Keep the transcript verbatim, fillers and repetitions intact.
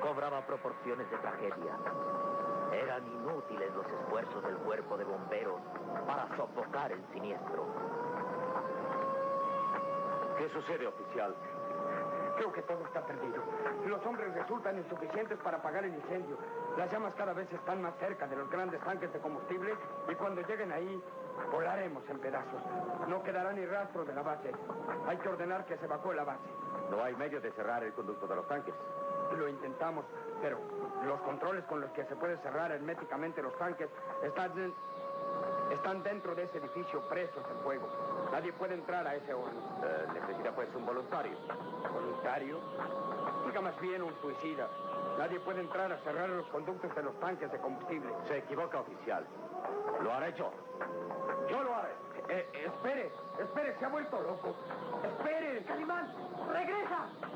cobraba proporciones de tragedia. Eran inútiles los esfuerzos del cuerpo de bomberos para sofocar el siniestro. ¿Qué sucede, oficial? Creo que todo está perdido. Los hombres resultan insuficientes para apagar el incendio. Las llamas cada vez están más cerca de los grandes tanques de combustible y cuando lleguen ahí, volaremos en pedazos. No quedará ni rastro de la base. Hay que ordenar que se evacúe la base. No hay medio de cerrar el conducto de los tanques. Lo intentamos, pero los controles con los que se puede cerrar herméticamente los tanques están, están dentro de ese edificio presos en fuego. Nadie puede entrar a ese horno. Eh, necesita pues un voluntario. ¿Voluntario? Diga más bien un suicida. Nadie puede entrar a cerrar los conductos de los tanques de combustible. Se equivoca, oficial. Lo haré yo. Yo lo haré. Eh, espere, espere, se ha vuelto loco. Espere. Calimán, regresa.